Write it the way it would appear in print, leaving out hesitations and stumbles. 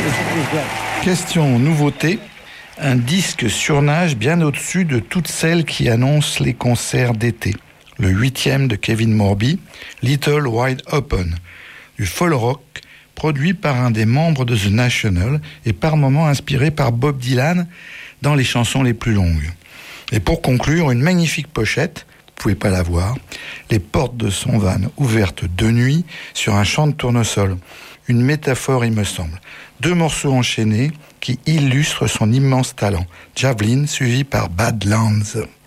Question nouveauté. Un disque surnage bien au-dessus de toutes celles qui annoncent les concerts d'été. Le 8e de Kevin Morby, Little Wide Open, du folk rock produit par un des membres de The National et par moments inspiré par Bob Dylan dans les chansons les plus longues. Et pour conclure, une magnifique pochette, vous pouvez pas la voir, les portes de son van ouvertes de nuit sur un champ de tournesol. Une métaphore, il me semble. 2 morceaux enchaînés qui illustrent son immense talent. Javelin suivi par Badlands.